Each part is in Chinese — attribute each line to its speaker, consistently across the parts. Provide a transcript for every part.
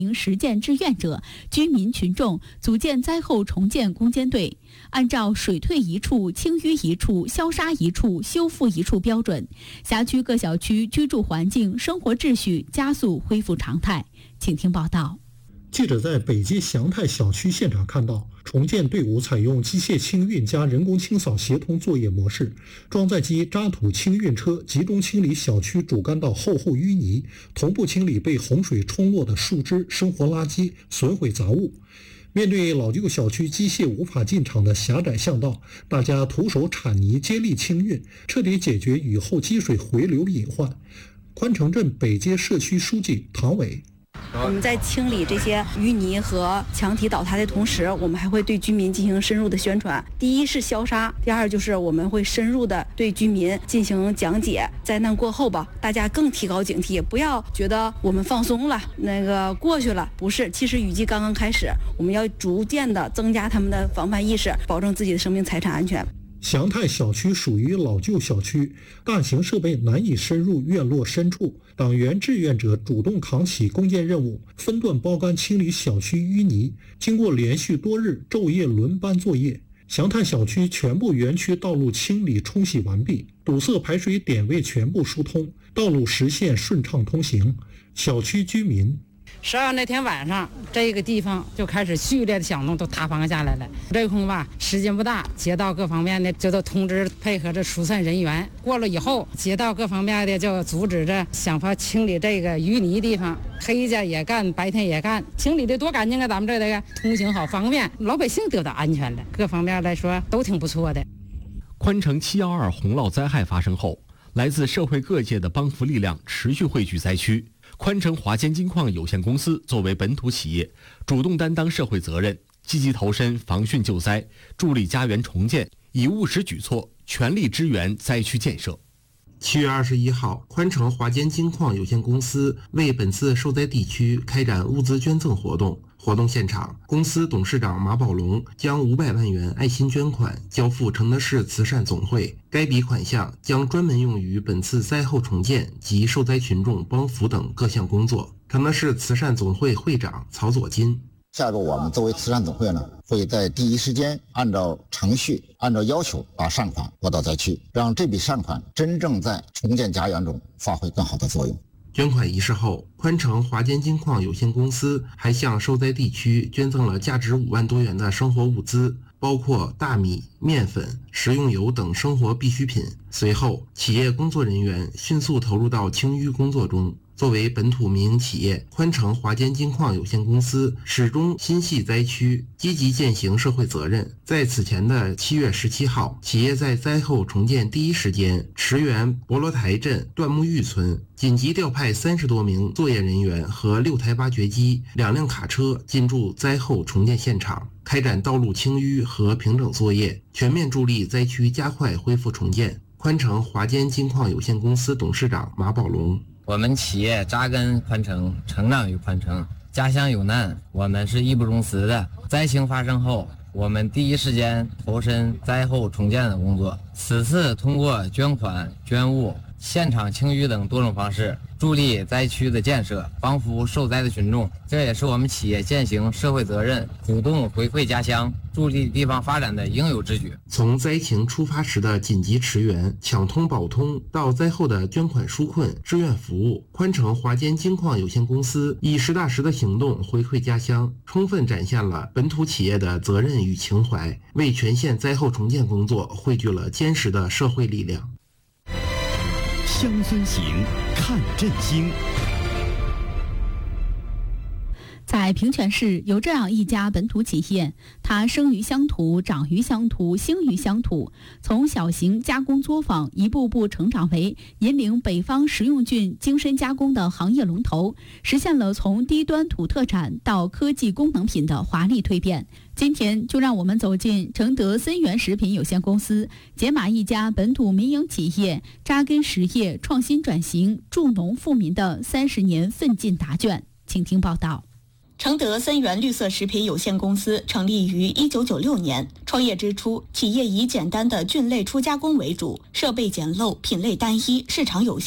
Speaker 1: 实践志愿者、居民群众组建灾后重建攻坚队，按照水退一处、清淤一处、消杀一处、修复一处标准，辖区各小区居住环境、生活秩序加速恢复常态。请听报道。
Speaker 2: 记者在北街祥泰小区现场看到，重建队伍采用机械清运加人工清扫协同作业模式，装载机渣土清运车集中清理小区主干道厚厚淤泥，同步清理被洪水冲落的树枝、生活垃圾、损毁杂物。面对老旧小区机械无法进场的狭窄巷道，大家徒手铲泥接力清运，彻底解决雨后积水回流的隐患。宽城镇北街社区书记唐伟，
Speaker 3: 我们在清理这些淤泥和墙体倒塌的同时，我们还会对居民进行深入的宣传。第一是消杀，第二就是我们会深入的对居民进行讲解。灾难过后吧，大家更提高警惕，不要觉得我们放松了，过去了，不是。其实雨季刚刚开始，我们要逐渐的增加他们的防范意识，保证自己的生命财产安全。
Speaker 2: 祥泰小区属于老旧小区，大型设备难以深入院落深处，党员志愿者主动扛起攻坚任务，分段包干清理小区淤泥。经过连续多日昼夜轮班作业，祥泰小区全部园区道路清理冲洗完毕，堵塞排水点位全部疏通，道路实现顺畅通行。小区居民
Speaker 4: 12那天晚上，这个地方就开始剧烈的响动，都塌方下来了。这空吧，时间不大，街道各方面的就都通知配合着疏散人员。过了以后，街道各方面的就组织着想法清理这个淤泥地方，黑家也干，白天也干，清理的多干净啊！咱们这个通行好方便，老百姓得到安全了，各方面来说都挺不错的。
Speaker 5: 宽城712洪涝灾害发生后，来自社会各界的帮扶力量持续汇聚灾区。宽城华坚金矿有限公司作为本土企业，主动担当社会责任，积极投身防汛救灾，助力家园重建，以务实举措全力支援灾区建设。
Speaker 6: 7月21号，宽城华坚金矿有限公司为本次受灾地区开展物资捐赠活动。活动现场，公司董事长马宝龙将500万元爱心捐款交付承德市慈善总会，该笔款项将专门用于本次灾后重建及受灾群众帮扶等各项工作。承德市慈善总会会长曹佐金，
Speaker 7: 下一步我们作为慈善总会呢，会在第一时间按照程序、按照要求把善款拨到灾区，让这笔善款真正在重建家园中发挥更好的作用。
Speaker 6: 捐款仪式后，宽城华坚金矿有限公司还向受灾地区捐赠了价值5万多元的生活物资，包括大米、面粉、食用油等生活必需品。随后，企业工作人员迅速投入到清淤工作中。作为本土民营企业，宽城华坚金矿有限公司始终心系灾区，积极践行社会责任。在此前的7月17号，企业在灾后重建第一时间，驰援博罗台镇段木峪村，紧急调派30多名作业人员和6台挖掘机、2辆卡车进驻灾后重建现场，开展道路清淤和平整作业，全面助力灾区加快恢复重建。宽城华坚金矿有限公司董事长马宝龙，
Speaker 8: 我们企业扎根宽城，成长于宽城，家乡有难，我们是义不容辞的。灾情发生后，我们第一时间投身灾后重建的工作。此次通过捐款、捐物、现场清淤等多种方式，助力灾区的建设，帮扶受灾的群众。这也是我们企业践行社会责任、主动回馈家乡、助力地方发展的应有之举。
Speaker 6: 从灾情出发时的紧急驰援、抢通保通，到灾后的捐款纾困、志愿服务，宽城华坚金矿有限公司以实打实的行动回馈家乡，充分展现了本土企业的责任与情怀，为全县灾后重建工作汇聚了坚实的社会力量。
Speaker 5: 乡村行，看振兴。
Speaker 1: 在平泉市有这样一家本土企业，它生于乡土，长于乡土，兴于乡土，从小型加工作坊一步步成长为引领北方食用菌精深加工的行业龙头，实现了从低端土特产到科技功能品的华丽蜕变。今天就让我们走进承德森源食品有限公司，解码一家本土民营企业扎根实业、创新转型、助农富民的30年奋进答卷。请听报道。
Speaker 9: 承德森源绿色食品有限公司成立于1996年，创业之初，企业以简单的菌类初加工为主，设备简陋，品类单一，市场有限。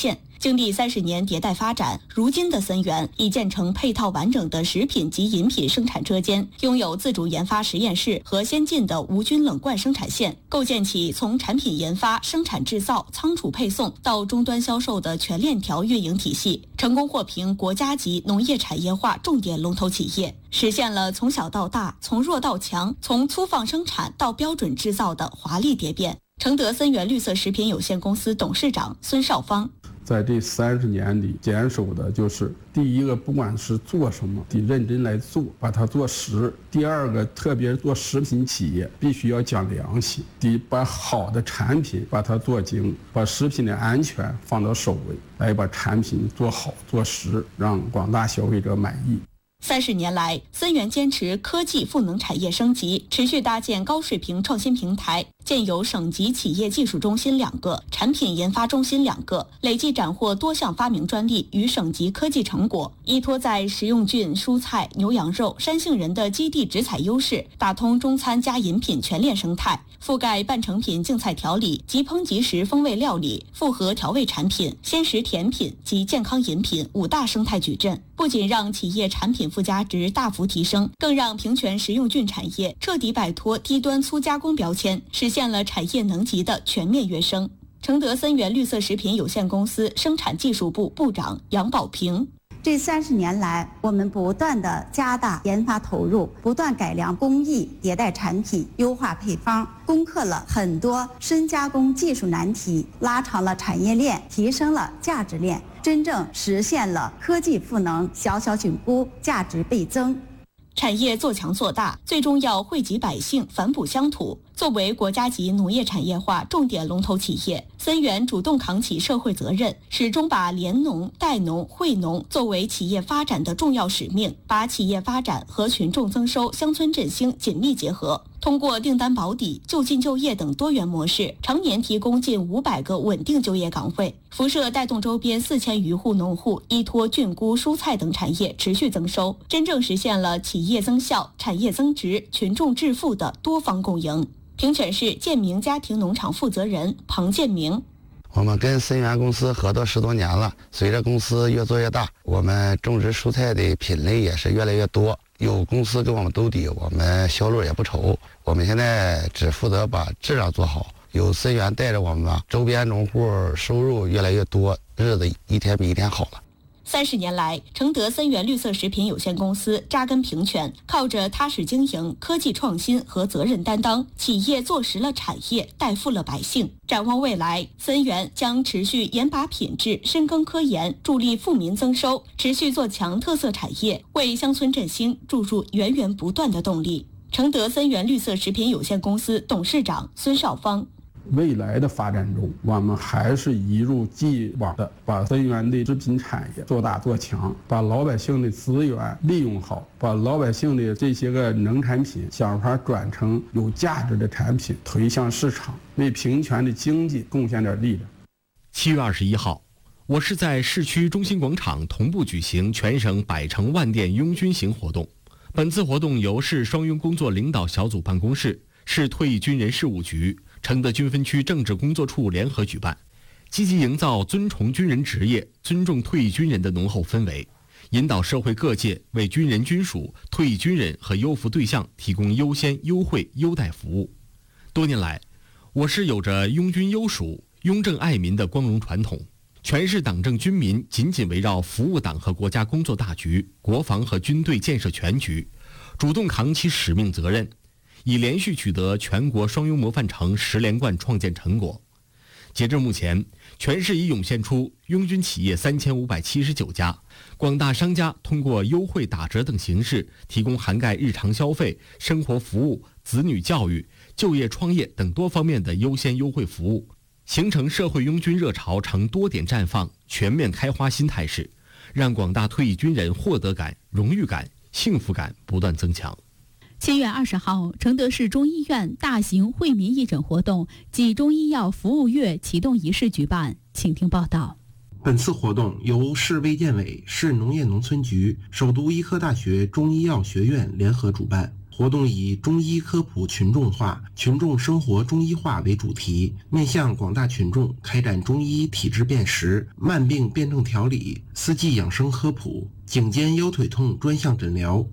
Speaker 9: 经历30年迭代发展，如今的森源已建成配套完整的食品及饮品生产车间，拥有自主研发实验室和先进的无菌冷罐生产线，构建起从产品研发、生产制造、仓储配送到终端销售的全链条运营体系，成功获评国家级农业产业化重点龙头企业，实现了从小到大、从弱到强、从粗放生产到标准制造的华丽蝶变。承德森源绿色食品有限公司董事长孙少芳。
Speaker 10: 在这30年里，坚守的就是第一个，不管是做什么，得认真来做，把它做实；第二个，特别做食品企业，必须要讲良心，得把好的产品把它做精，把食品的安全放到首位，来把产品做好做实，让广大消费者满意。
Speaker 9: 30年来，森源坚持科技赋能产业升级，持续搭建高水平创新平台，建有省级企业技术中心2个、产品研发中心2个，累计斩获多项发明专利与省级科技成果。依托在食用菌、蔬菜、牛羊肉、山杏仁的基地直采优势，打通中餐加饮品全链生态，覆盖半成品净菜调理、即烹即食风味料理、复合调味产品、鲜食甜品及健康饮品5大生态矩阵，不仅让企业产品附加值大幅提升，更让平泉食用菌产业彻底摆脱低端粗加工标签，实现了产业能级的全面跃升。承德森源绿色食品有限公司生产技术部部长杨宝平。
Speaker 11: 这30年来，我们不断地加大研发投入，不断改良工艺，迭代产品，优化配方，攻克了很多深加工技术难题，拉长了产业链，提升了价值链，真正实现了科技赋能，小小菌菇价值倍增。
Speaker 9: 产业做强做大，最终要惠及百姓，反哺乡土。作为国家级农业产业化重点龙头企业，森源主动扛起社会责任，始终把联农、代农、惠农作为企业发展的重要使命，把企业发展和群众增收、乡村振兴紧密结合。通过订单保底、就近就业等多元模式，常年提供近500个稳定就业岗位，辐射带动周边4000余户农户依托菌菇、蔬菜等产业持续增收，真正实现了企业增效、产业增值、群众致富的多方共赢。平泉市建明家庭农场负责人庞建明。
Speaker 12: 我们跟森源公司合作10多年了，随着公司越做越大，我们种植蔬菜的品类也是越来越多，有公司跟我们兜底，我们销路也不愁。我们现在只负责把质量做好，有森源带着我们，周边农户收入越来越多，日子一天比一天好了。
Speaker 9: 30年来，承德森源绿色食品有限公司扎根平泉，靠着踏实经营、科技创新和责任担当，企业做实了产业，带富了百姓。展望未来，森源将持续严把品质、深耕科研，助力富民增收，持续做强特色产业，为乡村振兴注入源源不断的动力。承德森源绿色食品有限公司董事长孙少芳。
Speaker 10: 未来的发展中，我们还是一如既往的把森源的食品产业做大做强，把老百姓的资源利用好，把老百姓的这些个农产品想法转成有价值的产品，推向市场，为平泉的经济贡献点力量。
Speaker 5: 7月21号，我市在市区中心广场同步举行全省百城万店拥军行活动。本次活动由市双拥工作领导小组办公室、市退役军人事务局、承德军分区政治工作处联合举办，积极营造尊崇军人职业、尊重退役军人的浓厚氛围，引导社会各界为军人军属、退役军人和优抚对象提供优先、优惠、优待服务。多年来，我市有着拥军优属、拥政爱民的光荣传统，全市党政军民紧紧围绕服务党和国家工作大局、国防和军队建设全局，主动扛起使命责任，已连续取得全国双拥模范城10连冠创建成果。截至目前，全市已涌现出拥军企业3579家，广大商家通过优惠打折等形式，提供涵盖日常消费、生活服务、子女教育、就业创业等多方面的优先优惠服务，形成社会拥军热潮呈多点绽放、全面开花新态势，让广大退役军人获得感、荣誉感、幸福感不断增强。
Speaker 1: 7月20号，承德市中医院大型惠民义诊活动暨中医药服务月启动仪式举办，请听报道。
Speaker 6: 本次活动由市卫健委、市农业农村局、首都医科大学中医药学院联合主办， 活动以中医科普群众化、群众生活中医化为主题，面向广大群众开展中医体质辨识、慢病辩证调理、四季养生科普、颈肩腰腿痛专项诊疗、